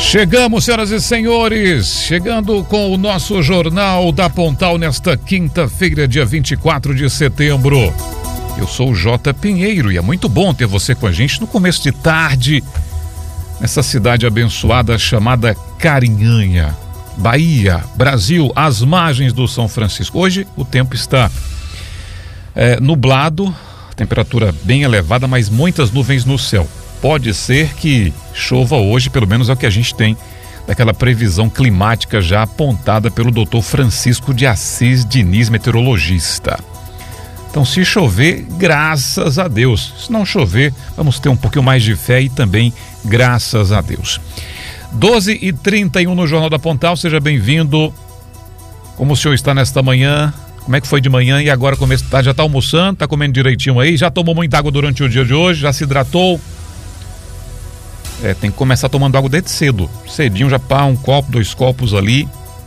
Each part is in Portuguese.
Chegamos, senhoras e senhores, chegando com o nosso Jornal da Pontal nesta quinta-feira, dia 24 de setembro. Eu sou o J. Pinheiro e é muito bom ter você com a gente no começo de tarde, nessa cidade abençoada chamada Carinhanha, Bahia, Brasil, às margens do São Francisco. Hoje o tempo está nublado, temperatura bem elevada, mas muitas nuvens no céu. Pode ser que chova hoje, pelo menos é o que a gente tem daquela previsão climática já apontada pelo Dr. Francisco de Assis Diniz, meteorologista. Então, se chover, graças a Deus. Se não chover, vamos ter um pouquinho mais de fé e também graças a Deus. 12h31 no Jornal da Pontal, seja bem-vindo. Como o senhor está nesta manhã? Como é que foi de manhã e agora começo de tarde? Já está almoçando? Está comendo direitinho aí? Já tomou muita água durante o dia de hoje? Já se hidratou? Tem que começar tomando água desde cedo. Cedinho já pá, um copo, 2 copos ali.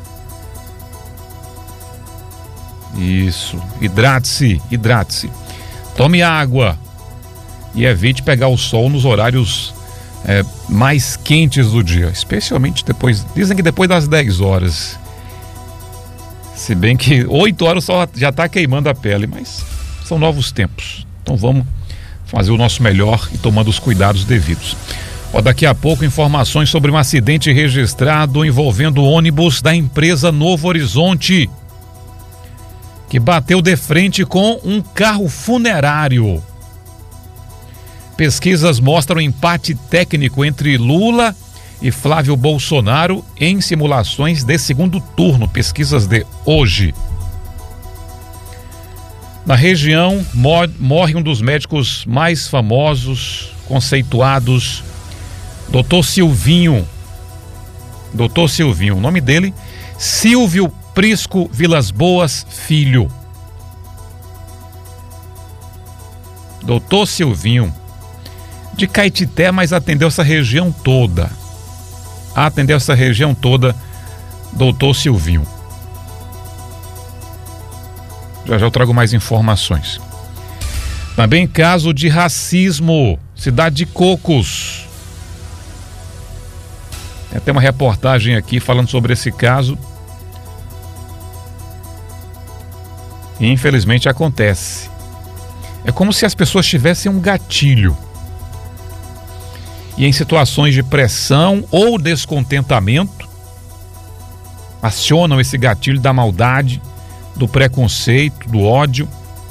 Isso, hidrate-se. Tome água e evite pegar o sol nos horários mais quentes do dia, especialmente dizem que depois das 10 horas. Se bem que 8 horas o sol já está queimando a pele, mas são novos tempos. Então vamos fazer o nosso melhor e tomando os cuidados devidos. Daqui a pouco informações sobre um acidente registrado envolvendo o ônibus da empresa Novo Horizonte, que bateu de frente com um carro funerário. Pesquisas mostram empate técnico entre Lula e Flávio Bolsonaro em simulações de segundo turno, pesquisas de hoje. Na região, morre um dos médicos mais famosos, conceituados, Dr. Silvinho, o nome dele, Silvio Prisco Vilas Boas Filho. Dr. Silvinho, de Caetité, mas atendeu essa região toda. Dr. Silvinho. Já eu trago mais informações. Também caso de racismo, cidade de Cocos. Tem até uma reportagem aqui falando sobre esse caso. E infelizmente acontece. É como se as pessoas tivessem um gatilho. E em situações de pressão ou descontentamento, acionam esse gatilho da maldade, do preconceito, do ódio.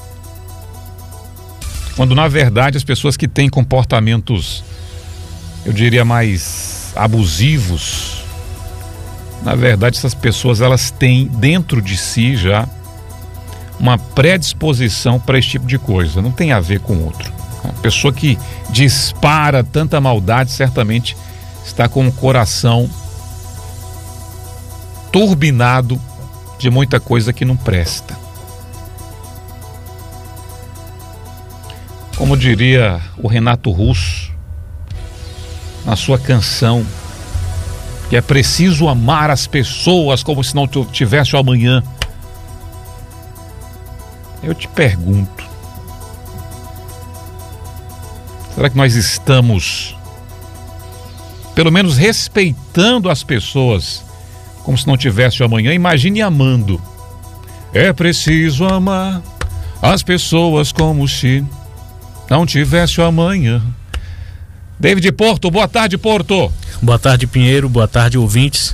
Quando na verdade as pessoas que têm comportamentos, eu diria, mais abusivos, na verdade essas pessoas elas têm dentro de si já uma predisposição para esse tipo de coisa, não tem a ver com outro. A pessoa que dispara tanta maldade certamente está com o coração turbinado de muita coisa que não presta. Como diria o Renato Russo na sua canção, que é preciso amar as pessoas como se não tivesse o amanhã. Eu te pergunto, será que nós estamos pelo menos respeitando as pessoas como se não tivesse o amanhã? Imagine amando. É preciso amar as pessoas como se não tivesse o amanhã. David Porto, boa tarde, Porto. Boa tarde, Pinheiro, boa tarde, ouvintes.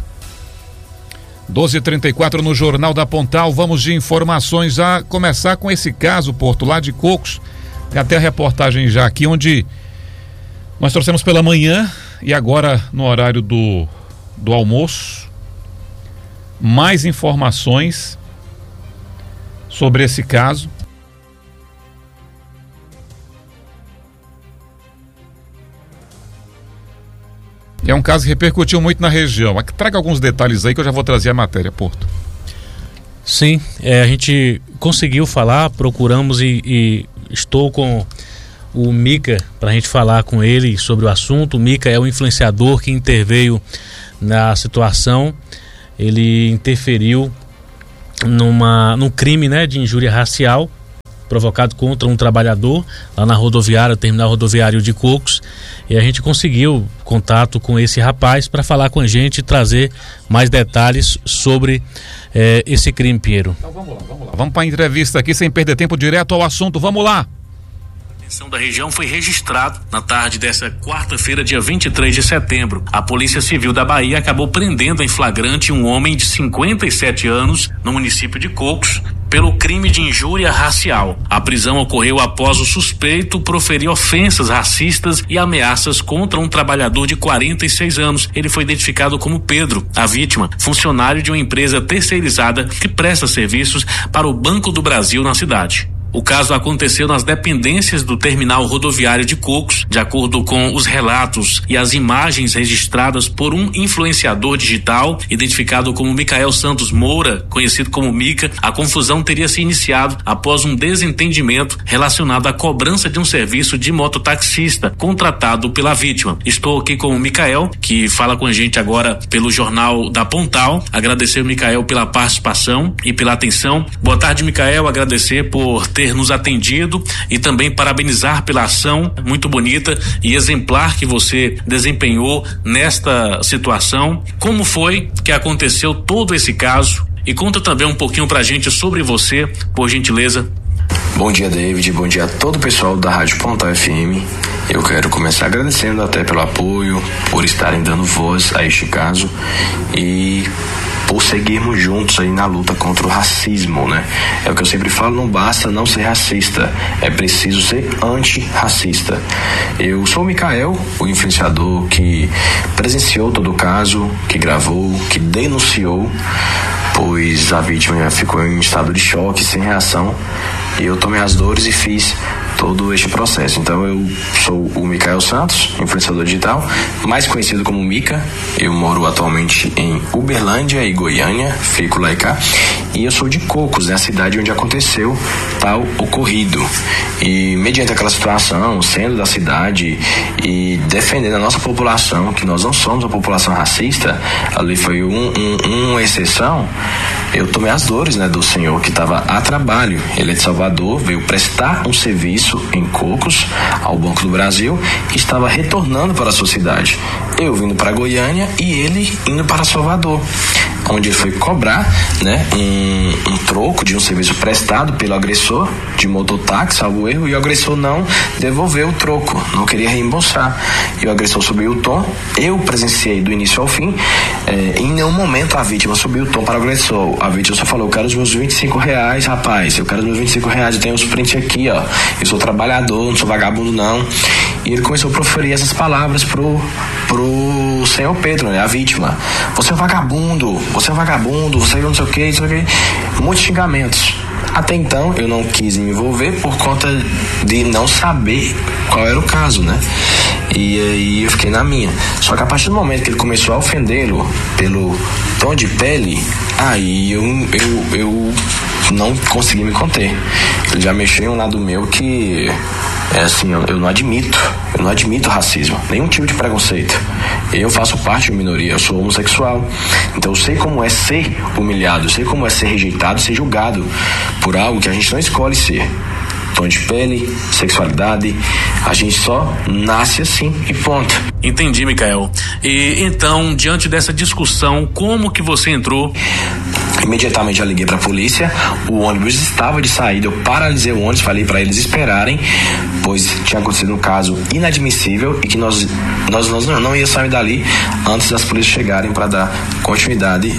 12h34 no Jornal da Pontal, vamos de informações, a começar com esse caso, Porto, lá de Cocos. Tem até a reportagem já aqui, onde nós trouxemos pela manhã e agora no horário do almoço, mais informações sobre esse caso. É um caso que repercutiu muito na região. Traga alguns detalhes aí que eu já vou trazer a matéria, Porto. Sim, a gente conseguiu falar, procuramos e estou com o Mica para a gente falar com ele sobre o assunto. O Mica é o influenciador que interveio na situação. Ele interferiu num crime, né, de injúria racial provocado contra um trabalhador lá na rodoviária, terminal rodoviário de Cocos, e a gente conseguiu contato com esse rapaz para falar com a gente e trazer mais detalhes sobre esse crime, Piero. Então vamos lá. Vamos para a entrevista aqui sem perder tempo, direto ao assunto. Vamos lá. Da região foi registrado na tarde dessa quarta-feira, dia 23 de setembro. A Polícia Civil da Bahia acabou prendendo em flagrante um homem de 57 anos no município de Cocos pelo crime de injúria racial. A prisão ocorreu após o suspeito proferir ofensas racistas e ameaças contra um trabalhador de 46 anos. Ele foi identificado como Pedro, a vítima, funcionário de uma empresa terceirizada que presta serviços para o Banco do Brasil na cidade. O caso aconteceu nas dependências do terminal rodoviário de Cocos. De acordo com os relatos e as imagens registradas por um influenciador digital, identificado como Micael Santos Moura, conhecido como Mica, a confusão teria se iniciado após um desentendimento relacionado à cobrança de um serviço de mototaxista contratado pela vítima. Estou aqui com o Micael, que fala com a gente agora pelo Jornal da Pontal. Agradecer o Micael pela participação e pela atenção. Boa tarde, Micael. Agradecer por ter nos atendido e também parabenizar pela ação muito bonita e exemplar que você desempenhou nesta situação. Como foi que aconteceu todo esse caso? E conta também um pouquinho pra gente sobre você, por gentileza. Bom dia, David. Bom dia a todo o pessoal da Rádio Pontal FM. Eu quero começar agradecendo até pelo apoio, por estarem dando voz a este caso e por seguirmos juntos aí na luta contra o racismo, né? É o que eu sempre falo, não basta não ser racista, é preciso ser antirracista. Eu sou o Micael, o influenciador que presenciou todo o caso, que gravou, que denunciou, pois a vítima ficou em estado de choque, sem reação, e eu tomei as dores e fiz todo este processo. Então eu sou o Micael Santos, influenciador digital, mais conhecido como Mica. Eu moro atualmente em Uberlândia e Goiânia, fico lá e cá, e eu sou de Cocos, né, a cidade onde aconteceu tal ocorrido. E mediante aquela situação, sendo da cidade e defendendo a nossa população, que nós não somos uma população racista, ali foi uma exceção, eu tomei as dores, né, do senhor que estava a trabalho. Ele é de Salvador, veio prestar um serviço em Cocos ao Banco do Brasil e estava retornando para a sua cidade. Eu vindo para Goiânia e ele indo para Salvador, onde ele foi cobrar, né, um troco de um serviço prestado pelo agressor de mototáxi, salvo erro, e o agressor não devolveu o troco, não queria reembolsar. E o agressor subiu o tom. Eu presenciei do início ao fim. Em nenhum momento a vítima subiu o tom para o agressor. A vítima só falou: eu quero os meus R$25, rapaz, eu quero os meus R$25, eu tenho os prints aqui, ó, eu sou trabalhador, não sou vagabundo não. E ele começou a proferir essas palavras pro senhor Pedro, né, a vítima: você é um vagabundo, você não sei o que, muitos xingamentos. Até então eu não quis me envolver por conta de não saber qual era o caso, né? E aí eu fiquei na minha. Só que a partir do momento que ele começou a ofendê-lo pelo tom de pele, aí eu não consegui me conter. Ele já mexeu em um lado meu que é assim, eu não admito racismo, nenhum tipo de preconceito. Eu faço parte de uma minoria, eu sou homossexual, então eu sei como é ser humilhado, eu sei como é ser rejeitado, ser julgado por algo que a gente não escolhe ser. Tom de pele, sexualidade, a gente só nasce assim e ponto. Entendi, Micael. E então, diante dessa discussão, como que você entrou? Imediatamente já liguei para a polícia, o ônibus estava de saída, eu paralisei o ônibus, falei para eles esperarem, pois tinha acontecido um caso inadmissível e que nós não ia sair dali antes das polícias chegarem para dar continuidade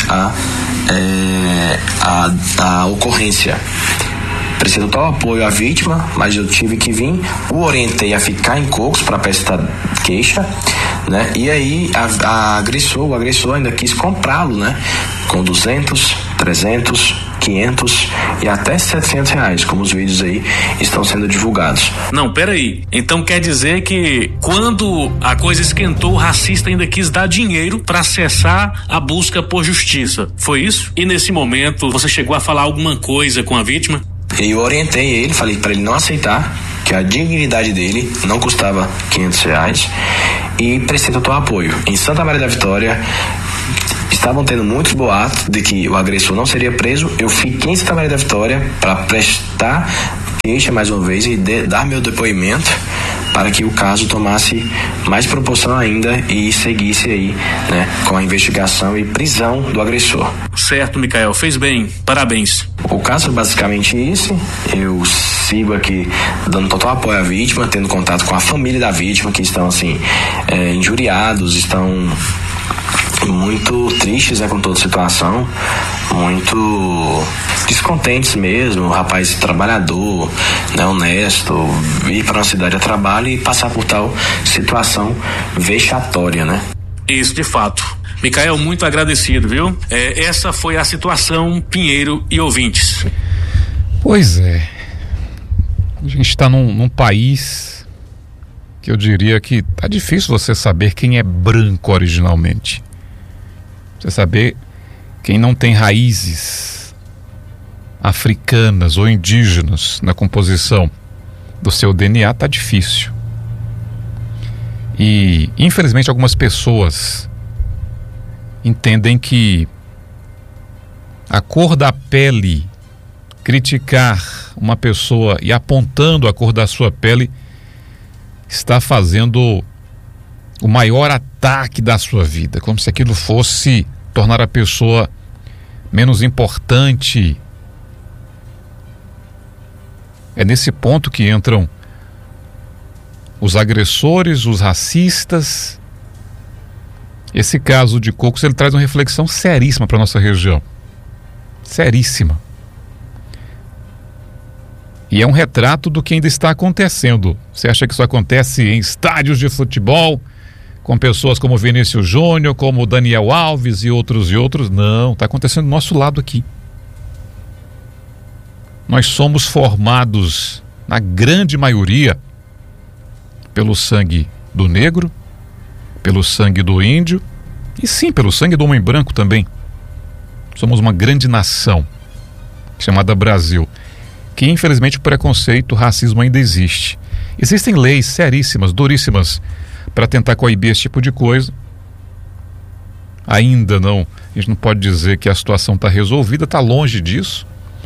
à ocorrência. Preciso total apoio à vítima, mas eu tive que vir, o orientei a ficar em Cocos para prestar queixa, né? E aí o agressor ainda quis comprá-lo, né? Com 200, 300, 500 e até R$700, como os vídeos aí estão sendo divulgados. Não, peraí. Então quer dizer que quando a coisa esquentou, o racista ainda quis dar dinheiro para acessar a busca por justiça. Foi isso? E nesse momento você chegou a falar alguma coisa com a vítima? Eu orientei ele, falei para ele não aceitar, que a dignidade dele não custava R$500 e prestei total apoio. Em Santa Maria da Vitória estavam tendo muitos boatos de que o agressor não seria preso. Eu fiquei em Santa Maria da Vitória para prestar queixa mais uma vez e dar meu depoimento para que o caso tomasse mais proporção ainda e seguisse aí, né, com a investigação e prisão do agressor. Certo, Micael, fez bem, parabéns. O caso é basicamente esse. Eu sigo aqui dando total apoio à vítima, tendo contato com a família da vítima, que estão assim, injuriados, estão muito tristes, né, com toda a situação, muito descontentes mesmo. O rapaz trabalhador, né, honesto, ir para uma cidade a trabalho e passar por tal situação vexatória, né? Isso, de fato. Micael, muito agradecido, viu? Essa foi a situação, Pinheiro e ouvintes. Pois é. A gente está num país que eu diria que tá difícil você saber quem é branco originalmente. Você saber quem não tem raízes africanas ou indígenas na composição do seu DNA tá difícil. E, infelizmente, algumas pessoas entendem que a cor da pele, criticar uma pessoa e apontando a cor da sua pele, está fazendo o maior ataque da sua vida, como se aquilo fosse tornar a pessoa menos importante. É nesse ponto que entram os agressores, os racistas. Esse caso de Cocos, ele traz uma reflexão seríssima para a nossa região. Seríssima. E é um retrato do que ainda está acontecendo. Você acha que isso acontece em estádios de futebol, com pessoas como Vinícius Júnior, como Daniel Alves e outros? Não, está acontecendo do nosso lado aqui. Nós somos formados, na grande maioria, pelo sangue do negro, pelo sangue do índio e sim, pelo sangue do homem branco também. Somos uma grande nação, chamada Brasil, que infelizmente o preconceito, o racismo ainda existe. Existem leis seríssimas, duríssimas, para tentar coibir esse tipo de coisa. Ainda não, a gente não pode dizer que a situação está resolvida, está longe disso.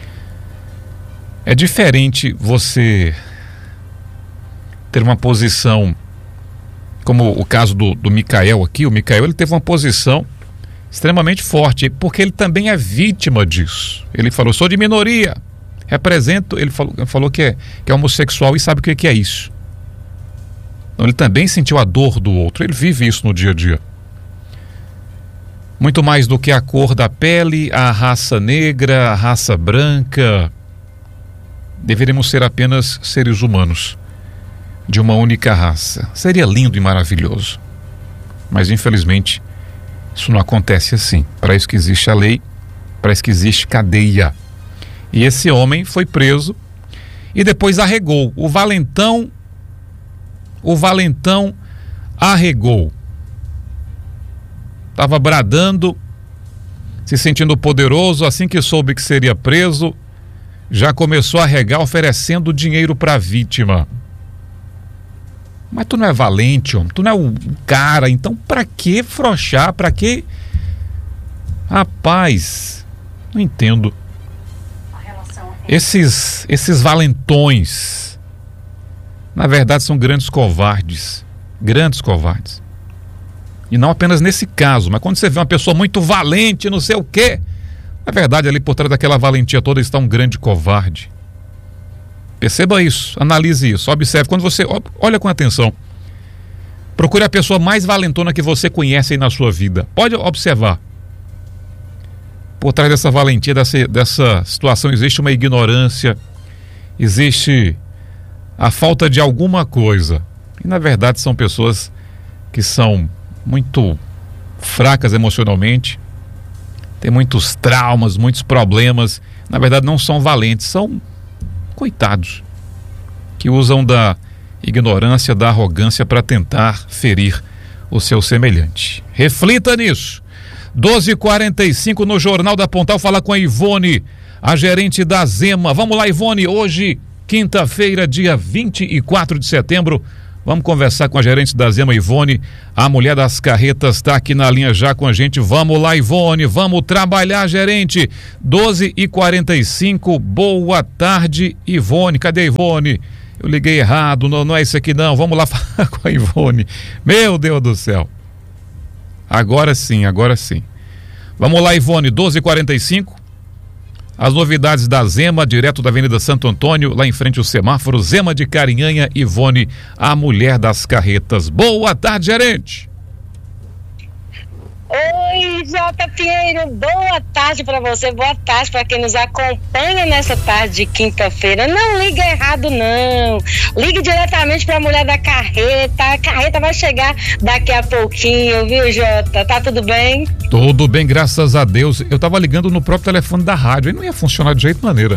É diferente você ter uma posição, como o caso do Micael aqui. O Micael, ele teve uma posição extremamente forte, porque ele também é vítima disso. Ele falou, sou de minoria, represento, ele falou que é homossexual e sabe o que é isso. Então ele também sentiu a dor do outro, ele vive isso no dia a dia. Muito mais do que a cor da pele, a raça negra, a raça branca. Deveríamos ser apenas seres humanos, de uma única raça. Seria lindo e maravilhoso. Mas infelizmente isso não acontece assim. Para isso que existe a lei, para isso que existe cadeia. E esse homem foi preso e depois arregou. O valentão arregou. Estava bradando, se sentindo poderoso. Assim que soube que seria preso, já começou a arregar, oferecendo dinheiro para a vítima. Mas tu não é valente, homem, tu não é o cara, então pra que afrouxar, pra que... Rapaz, não entendo. Esses valentões, na verdade, são grandes covardes. Grandes covardes. E não apenas nesse caso, mas quando você vê uma pessoa muito valente, não sei o quê, na verdade, ali por trás daquela valentia toda está um grande covarde. Perceba isso, analise isso, observe. Quando você olha com atenção, procure a pessoa mais valentona que você conhece aí na sua vida. Pode observar. Por trás dessa valentia, dessa situação, existe uma ignorância, existe a falta de alguma coisa. E na verdade são pessoas que são muito fracas emocionalmente, têm muitos traumas, muitos problemas. Na verdade não são valentes, são coitados, que usam da ignorância, da arrogância para tentar ferir o seu semelhante. Reflita nisso. 12h45 no Jornal da Pontal, falar com a Ivone, a gerente da Zema. Vamos lá, Ivone, hoje, quinta-feira, dia 24 de setembro, Vamos conversar com a gerente da Zema, Ivone. A mulher das carretas está aqui na linha já com a gente. Vamos lá, Ivone, vamos trabalhar, gerente. 12h45, boa tarde, Ivone. Cadê a Ivone? Eu liguei errado, não é isso aqui não. Vamos lá falar com a Ivone. Meu Deus do céu. Agora sim. Vamos lá, Ivone, 12h45. As novidades da Zema, direto da Avenida Santo Antônio, lá em frente ao semáforo, Zema de Carinhanha, Ivone, a mulher das carretas. Boa tarde, gerente. Oi, Jota Pinheiro, boa tarde para você, boa tarde para quem nos acompanha nessa tarde de quinta-feira. Não liga errado, não. Ligue diretamente para a mulher da carreta. A carreta vai chegar daqui a pouquinho, viu, Jota? Tá tudo bem? Tudo bem, graças a Deus. Eu tava ligando no próprio telefone da rádio e não ia funcionar de jeito maneira.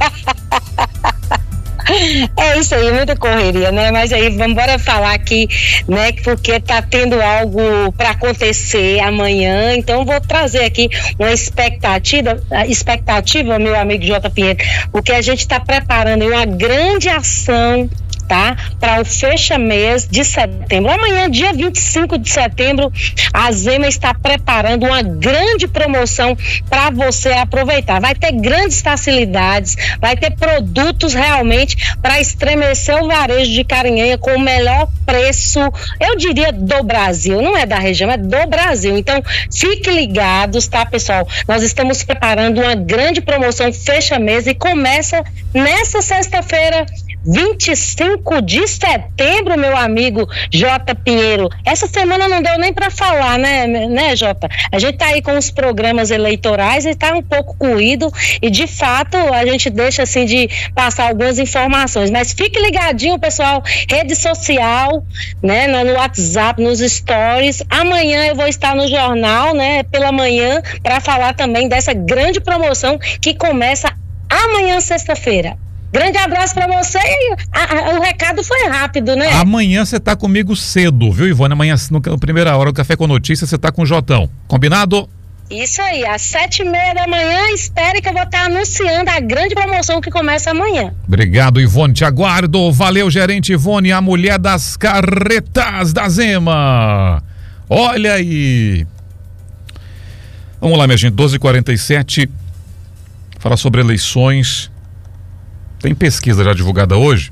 É isso aí, muita correria, né? Mas aí, vamos embora falar aqui, né? Porque tá tendo algo para acontecer amanhã, então vou trazer aqui uma expectativa, meu amigo Jota Pinheiro, porque a gente está preparando uma grande ação, tá? Para o fecha-mês de setembro. Amanhã, dia 25 de setembro, a Zema está preparando uma grande promoção para você aproveitar. Vai ter grandes facilidades, vai ter produtos realmente para estremecer o varejo de Carinhanha com o melhor preço, eu diria, do Brasil. Não é da região, é do Brasil. Então, fiquem ligados, tá, pessoal? Nós estamos preparando uma grande promoção fecha-mês e começa nessa sexta-feira, 25 de setembro, meu amigo Jota Pinheiro. Essa semana não deu nem para falar, né, Jota? A gente tá aí com os programas eleitorais e tá um pouco corrido e, de fato, a gente deixa, assim, de passar algumas informações. Mas fique ligadinho, pessoal, rede social, né, no WhatsApp, nos stories. Amanhã eu vou estar no jornal, né, pela manhã, para falar também dessa grande promoção que começa amanhã, sexta-feira. Grande abraço pra você. O recado foi rápido, né? Amanhã você tá comigo cedo, viu, Ivone? Amanhã, no primeira hora do Café com Notícias, você tá com o Jotão. Combinado? Isso aí, às 7h30 da manhã, espere que eu vou estar anunciando a grande promoção que começa amanhã. Obrigado, Ivone, te aguardo. Valeu, gerente Ivone, a mulher das carretas da Zema. Olha aí. Vamos lá, minha gente, 12h47. Falar sobre eleições. Tem pesquisa já divulgada hoje.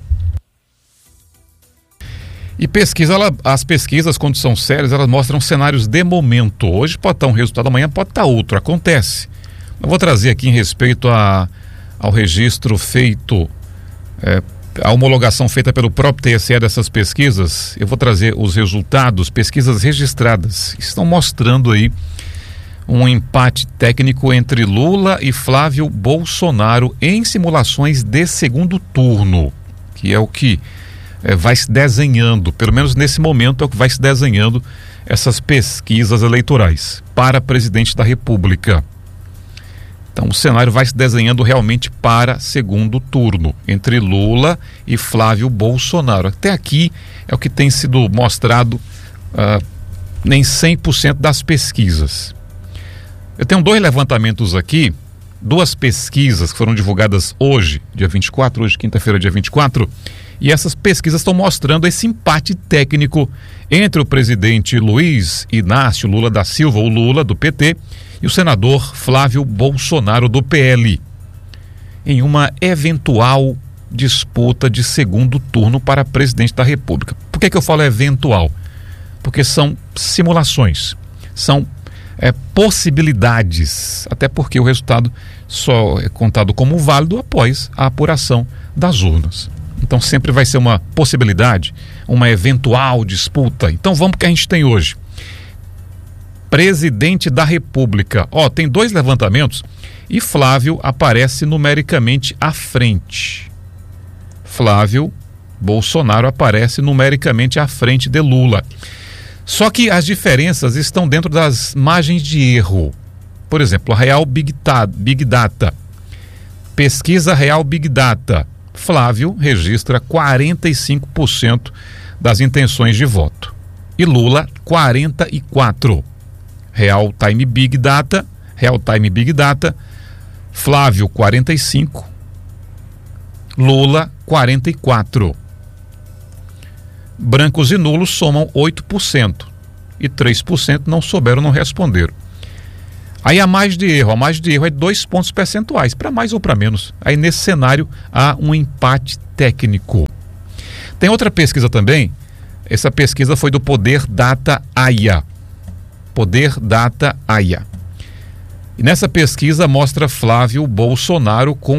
E as pesquisas, quando são sérias, elas mostram cenários de momento. Hoje pode estar um resultado, amanhã pode estar outro. Acontece. Eu vou trazer aqui em respeito ao registro feito, a homologação feita pelo próprio TSE dessas pesquisas. Eu vou trazer os resultados, pesquisas registradas. Estão mostrando aí um empate técnico entre Lula e Flávio Bolsonaro em simulações de segundo turno, que é o que vai se desenhando, pelo menos nesse momento é o que vai se desenhando essas pesquisas eleitorais para presidente da República. Então o cenário vai se desenhando realmente para segundo turno, entre Lula e Flávio Bolsonaro. Até aqui é o que tem sido mostrado em 100% das pesquisas. Eu tenho 2 levantamentos aqui, 2 pesquisas que foram divulgadas hoje, dia 24, hoje quinta-feira, dia 24, e essas pesquisas estão mostrando esse empate técnico entre o presidente Luiz Inácio Lula da Silva, o Lula do PT, e o senador Flávio Bolsonaro do PL, em uma eventual disputa de segundo turno para presidente da República. Por que eu falo eventual? Porque são simulações, são possibilidades, até porque o resultado só é contado como válido após a apuração das urnas. Então sempre vai ser uma possibilidade, uma eventual disputa. Então vamos para o que a gente tem hoje. Presidente da República. Tem 2 levantamentos e Flávio aparece numericamente à frente. Flávio Bolsonaro aparece numericamente à frente de Lula. Só que as diferenças estão dentro das margens de erro. Por exemplo, a Real Big Data. Pesquisa Real Big Data. Flávio registra 45% das intenções de voto. E Lula, 44%. Real Time Big Data. Flávio, 45%. Lula, 44%. Brancos e nulos somam 8%. E 3% não souberam, não responderam. Aí a margem de erro é 2 pontos percentuais, para mais ou para menos. Aí nesse cenário há um empate técnico. Tem outra pesquisa também, essa pesquisa foi do Poder Data AIA. Poder Data AIA. E nessa pesquisa mostra Flávio Bolsonaro com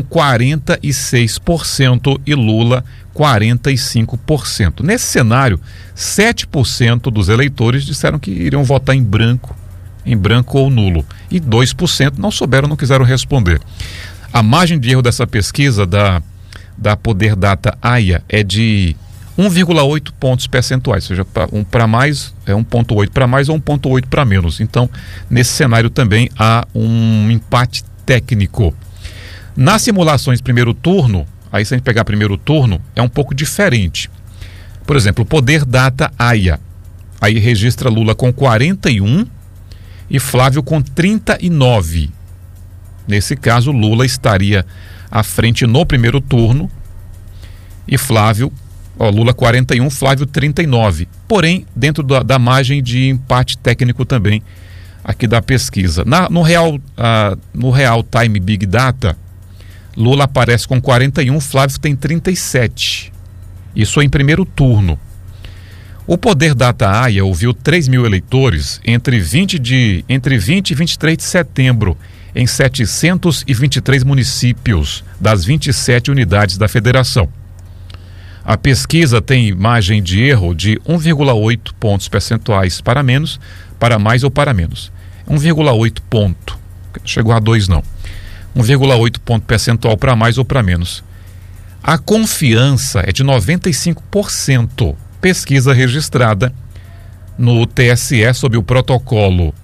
46% e Lula 45%. Nesse cenário, 7% dos eleitores disseram que iriam votar em branco ou nulo. E 2% não souberam, não quiseram responder. A margem de erro dessa pesquisa da Poder Data AIA é de 1,8 pontos percentuais, ou seja, para mais é 1,8 para mais ou 1,8 para menos. Então, nesse cenário também há um empate técnico. Nas simulações primeiro turno, aí se a gente pegar primeiro turno, é um pouco diferente. Por exemplo, o Poder Data AIA, aí registra Lula com 41 e Flávio com 39. Nesse caso, Lula estaria à frente no primeiro turno e Lula 41, Flávio 39. Porém, dentro da margem de empate técnico também aqui da pesquisa. No Real Time Big Data, Lula aparece com 41, Flávio tem 37. Isso em primeiro turno. O Poder Data AIA ouviu 3 mil eleitores entre 20 e 23 de setembro em 723 municípios das 27 unidades da federação. A pesquisa tem margem de erro de 1,8 pontos percentuais para menos, para mais ou para menos. 1,8 ponto. Chegou a 2 não. 1,8 ponto percentual para mais ou para menos. A confiança é de 95%. Pesquisa registrada no TSE sob o protocolo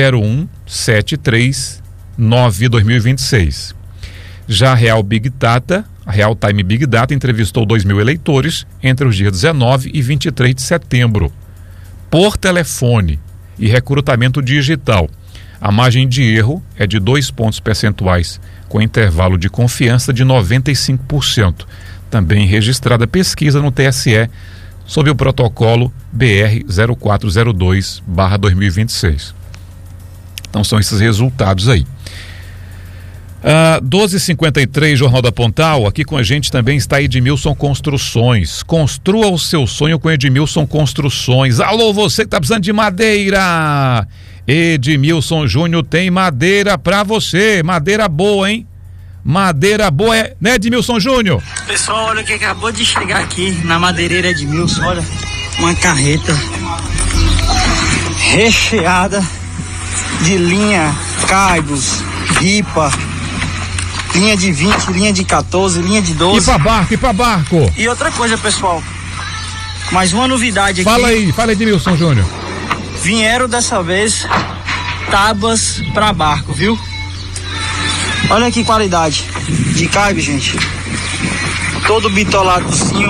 01739/2026. Já a Real Time Big Data entrevistou 2 mil eleitores entre os dias 19 e 23 de setembro, por telefone e recrutamento digital. A margem de erro é de 2 pontos percentuais, com intervalo de confiança de 95%. Também registrada pesquisa no TSE sob o protocolo BR 0402/2026. Então são esses resultados aí. 12h53, Jornal da Pontal. Aqui com a gente também está Edmilson Construções. Construa o seu sonho com Edmilson Construções. Alô, você que está precisando de madeira. Edmilson Júnior tem madeira pra você. Madeira boa, hein? Madeira boa, né, Edmilson Júnior? Pessoal, olha o que acabou de chegar aqui na madeireira Edmilson. Olha, uma carreta recheada de linha, caibos, ripa, linha de 20, linha de 14, linha de 12. E pra barco. E outra coisa, pessoal, mais uma novidade aqui. Fala aí, Edmilson Júnior. Vieram dessa vez tábuas pra barco, viu? Olha que qualidade de caibo, gente. Todo bitoladozinho.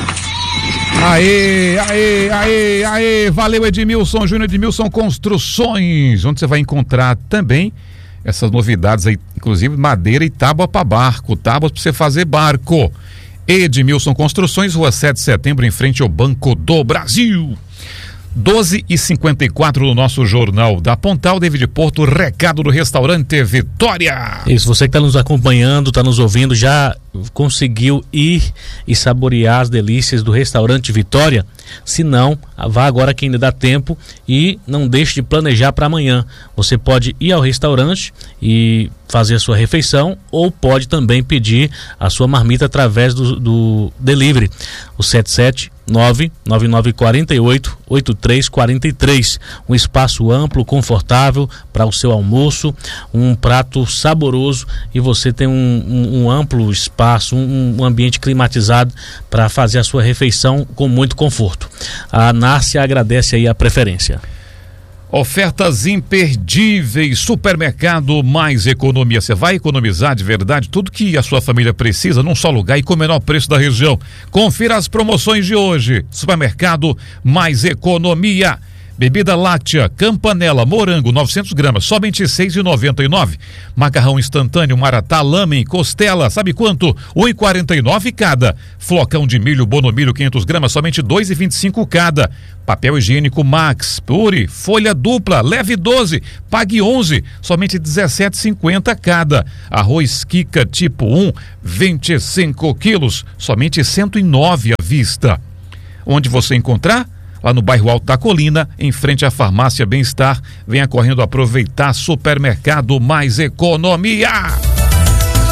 Aê, valeu Edmilson Júnior, Edmilson Construções, onde você vai encontrar também essas novidades aí, inclusive madeira e tábua para barco, tábuas para você fazer barco. Edmilson Construções, Rua 7 de Setembro, em frente ao Banco do Brasil. 12h54 no nosso Jornal da Pontal. David Porto, recado do restaurante Vitória. Isso, você que está nos acompanhando, está nos ouvindo, já conseguiu ir e saborear as delícias do restaurante Vitória? Se não, vá agora que ainda dá tempo e não deixe de planejar para amanhã. Você pode ir ao restaurante e fazer a sua refeição, ou pode também pedir a sua marmita através do delivery, o 77999488343. Um espaço amplo, confortável para o seu almoço, um prato saboroso, e você tem um amplo espaço, um ambiente climatizado para fazer a sua refeição com muito conforto. A Nárcia agradece aí a preferência. Ofertas imperdíveis, Supermercado Mais Economia. Você vai economizar de verdade tudo que a sua família precisa num só lugar e com o menor preço da região. Confira as promoções de hoje. Supermercado Mais Economia. Bebida láctea Campanella Morango 900 gramas, somente R$ 6,99. Macarrão instantâneo Maratá Lamen Costela, sabe quanto? R$ 1,49 cada. Flocão de milho Bonomilho 500 gramas, somente R$ 2,25 cada. Papel higiênico Max Pure folha dupla, leve 12, pague 11, somente R$ 17,50 cada. Arroz Kika tipo 1, 25 quilos, somente R$ 109 à vista. Onde você encontrar? Lá no bairro Alto da Colina, em frente à farmácia Bem-Estar. Venha correndo aproveitar. Supermercado Mais Economia.